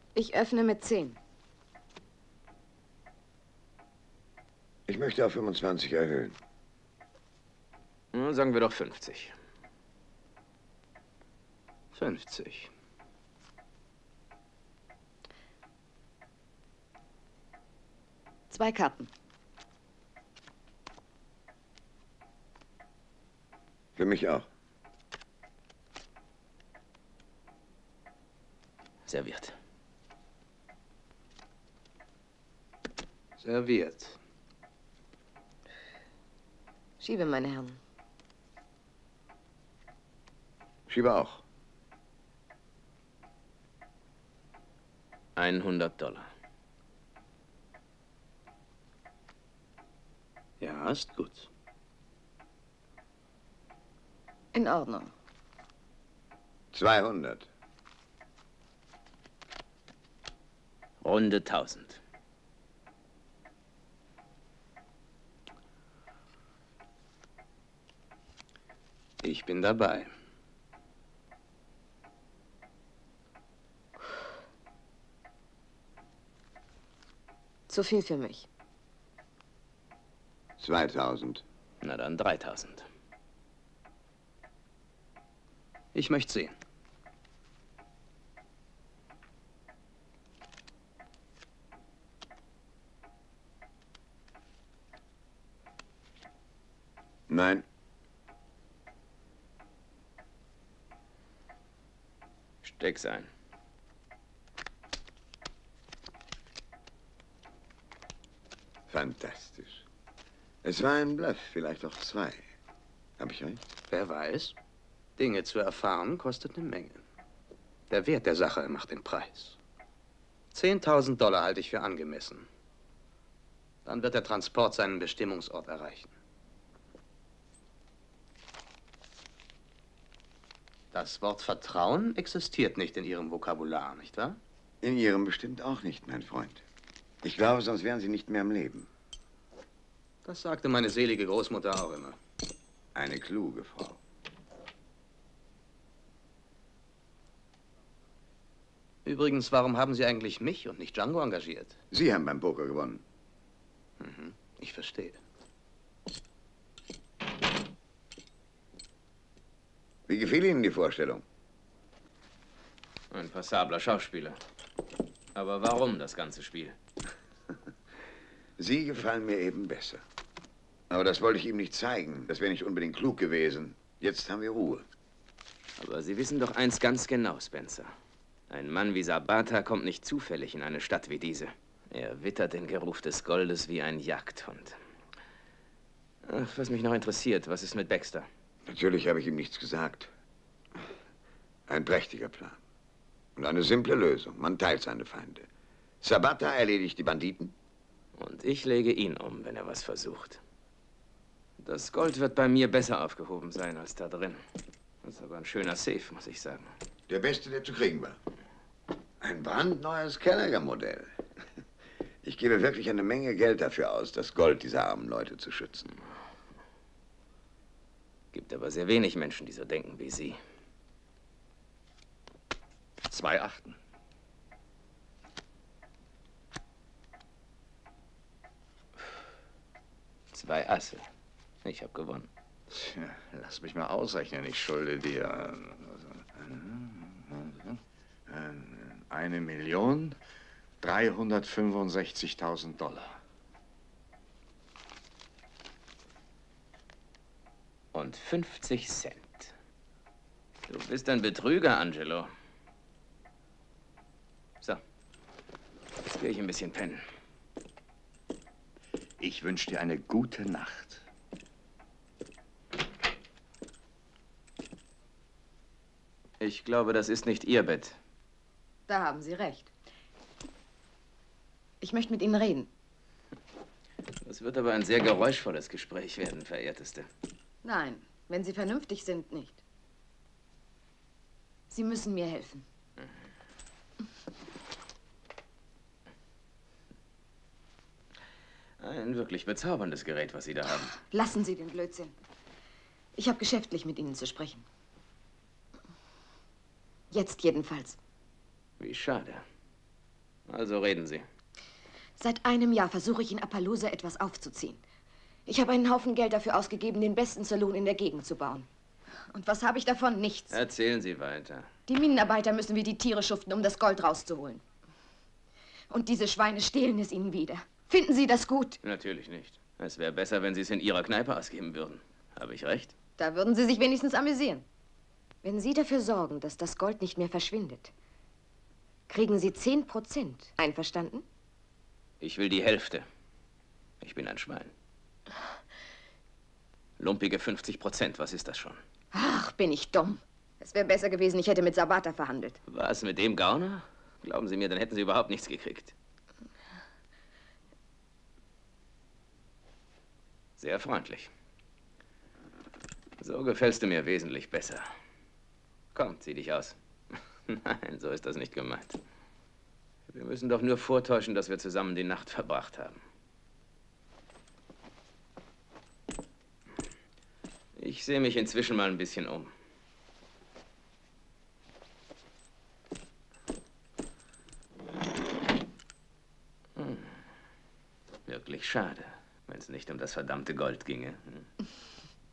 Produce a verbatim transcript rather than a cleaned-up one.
Ich öffne mit zehn. Ich möchte auf fünfundzwanzig erhöhen. Na, sagen wir doch fünfzig. fünfzig. Zwei Karten. Für mich auch. Serviert. Serviert. Schiebe, meine Herren. Schiebe auch. hundert Dollar. Ja, ist gut. In Ordnung. zweihundert. Runde tausend. Ich bin dabei. Zu viel für mich. zweitausend. Na dann dreitausend. Ich möchte sehen. Nein. Steck's ein. Fantastisch. Es war ein Bluff, vielleicht auch zwei. Hab ich recht? Wer weiß? Dinge zu erfahren kostet eine Menge. Der Wert der Sache macht den Preis. zehntausend Dollar halte ich für angemessen. Dann wird der Transport seinen Bestimmungsort erreichen. Das Wort Vertrauen existiert nicht in Ihrem Vokabular, nicht wahr? In Ihrem bestimmt auch nicht, mein Freund. Ich glaube, sonst wären Sie nicht mehr am Leben. Das sagte meine selige Großmutter auch immer. Eine kluge Frau. Übrigens, warum haben Sie eigentlich mich und nicht Django engagiert? Sie haben beim Poker gewonnen. Mhm, ich verstehe. Wie gefiel Ihnen die Vorstellung? Ein passabler Schauspieler. Aber warum das ganze Spiel? Sie gefallen mir eben besser. Aber das wollte ich ihm nicht zeigen. Das wäre nicht unbedingt klug gewesen. Jetzt haben wir Ruhe. Aber Sie wissen doch eins ganz genau, Spencer. Ein Mann wie Sabata kommt nicht zufällig in eine Stadt wie diese. Er wittert den Geruch des Goldes wie ein Jagdhund. Ach, was mich noch interessiert, was ist mit Baxter? Natürlich habe ich ihm nichts gesagt. Ein prächtiger Plan. Und eine simple Lösung. Man teilt seine Feinde. Sabata erledigt die Banditen. Und ich lege ihn um, wenn er was versucht. Das Gold wird bei mir besser aufgehoben sein als da drin. Das ist aber ein schöner Safe, muss ich sagen. Der beste, der zu kriegen war. Ein brandneues Gallagher-Modell. Ich gebe wirklich eine Menge Geld dafür aus, das Gold dieser armen Leute zu schützen. Gibt aber sehr wenig Menschen, die so denken wie Sie. Zwei Achten. Zwei Asse. Ich habe gewonnen. Tja, lass mich mal ausrechnen. Ich schulde dir eine Million dreihundertfünfundsechzigtausend Dollar. Und fünfzig Cent. Du bist ein Betrüger, Angelo. So. Jetzt gehe ich ein bisschen pennen. Ich wünsche dir eine gute Nacht. Ich glaube, das ist nicht Ihr Bett. Da haben Sie recht. Ich möchte mit Ihnen reden. Das wird aber ein sehr geräuschvolles Gespräch werden, verehrteste. Nein, wenn Sie vernünftig sind, nicht. Sie müssen mir helfen. Ein wirklich bezauberndes Gerät, was Sie da haben. Lassen Sie den Blödsinn. Ich habe geschäftlich mit Ihnen zu sprechen. Jetzt jedenfalls. Wie schade. Also reden Sie. Seit einem Jahr versuche ich in Appaloosa etwas aufzuziehen. Ich habe einen Haufen Geld dafür ausgegeben, den besten Saloon in der Gegend zu bauen. Und was habe ich davon? Nichts. Erzählen Sie weiter. Die Minenarbeiter müssen wie die Tiere schuften, um das Gold rauszuholen. Und diese Schweine stehlen es ihnen wieder. Finden Sie das gut? Natürlich nicht. Es wäre besser, wenn Sie es in Ihrer Kneipe ausgeben würden. Habe ich recht? Da würden Sie sich wenigstens amüsieren. Wenn Sie dafür sorgen, dass das Gold nicht mehr verschwindet, kriegen Sie zehn Prozent. Einverstanden? Ich will die Hälfte. Ich bin ein Schwein. Lumpige fünfzig Prozent, was ist das schon? Ach, bin ich dumm. Es wäre besser gewesen, ich hätte mit Sabata verhandelt. Was, mit dem Gauner? Glauben Sie mir, dann hätten Sie überhaupt nichts gekriegt. Sehr freundlich. So gefällst du mir wesentlich besser. Komm, zieh dich aus. Nein, so ist das nicht gemeint. Wir müssen doch nur vortäuschen, dass wir zusammen die Nacht verbracht haben. Ich sehe mich inzwischen mal ein bisschen um. Hm. Wirklich schade, wenn es nicht um das verdammte Gold ginge. Hm.